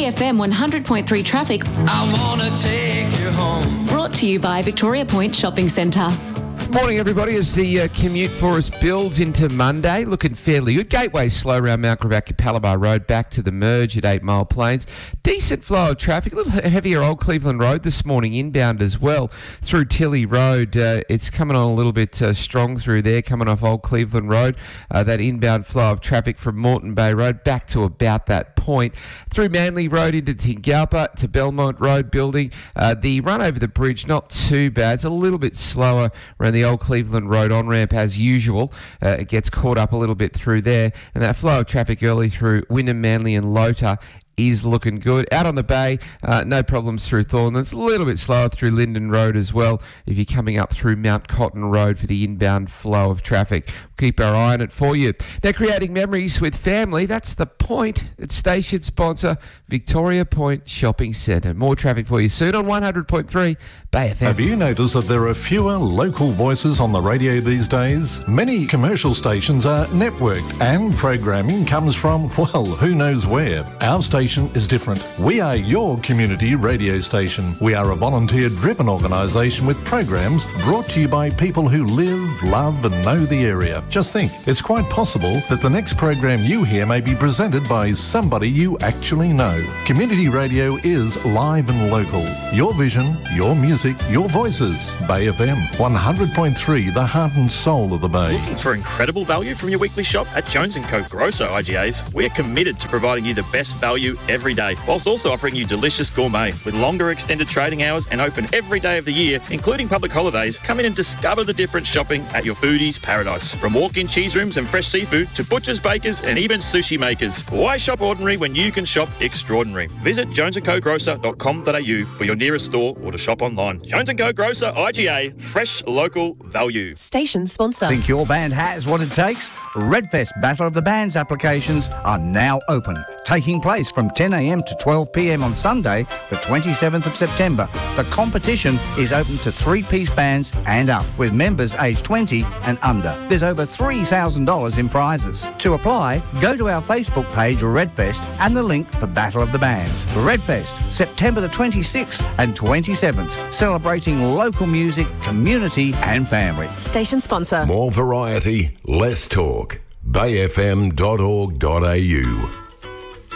BFM 100.3 traffic. I wanna take you home. Brought to you by Victoria Point Shopping Centre. Morning, everybody. As the commute for us builds into Monday, looking fairly good. Gateway slow around Mount Gravatt, Palabar Road, back to the merge at 8 Mile Plains. Decent flow of traffic. A little heavier Old Cleveland Road this morning, inbound as well. Through Tilly Road, it's coming on a little bit strong through there, coming off Old Cleveland Road. That inbound flow of traffic from Moreton Bay Road back to about that point. Through Manly Road into Tingalpa to Belmont Road building. The run over the bridge, not too bad. It's a little bit slower around the Old Cleveland Road on-ramp as usual. It gets caught up a little bit through there. And that flow of traffic early through Wynnum, Manly and Lota is looking good. Out on the bay, no problems through Thornton. It's a little bit slower through Linden Road as well if you're coming up through Mount Cotton Road for the inbound flow of traffic. Keep our eye on it for you. Now, creating memories with family, that's the point. It's station sponsor Victoria Point Shopping Centre. More traffic for you soon on 100.3 Bay FM. Have you noticed that there are fewer local voices on the radio these days? Many commercial stations are networked and programming comes from, well, who knows where. Our station is different. We are your community radio station. We are a volunteer-driven organisation with programs brought to you by people who live, love and know the area. Just think, it's quite possible that the next program you hear may be presented by somebody you actually know. Community radio is live and local. Your vision, your music, your voices. Bay FM 100.3, the heart and soul of the Bay. Looking for incredible value from your weekly shop? At Jones & Co Grosso IGAs, we are committed to providing you the best value every day, whilst also offering you delicious gourmet. With longer extended trading hours and open every day of the year, including public holidays, come in and discover the difference shopping at your foodie's paradise. From walk-in cheese rooms and fresh seafood to butchers, bakers and even sushi makers. Why shop ordinary when you can shop extraordinary? Visit jonesandcogrocer.com.au for your nearest store or to shop online. Jones & Co Grocer IGA, fresh local value. Station sponsor. Think your band has what it takes? Redfest Battle of the Bands applications are now open, taking place from 10 a.m. to 12 p.m. on Sunday, the 27th of September. The competition is open to three-piece bands and up, with members aged 20 and under. There's over $3,000 in prizes. To apply, go to our Facebook page, Redfest, and the link for Battle of the Bands. Redfest, September the 26th and 27th, celebrating local music, community and family. Station sponsor. More variety, less talk. bayfm.org.au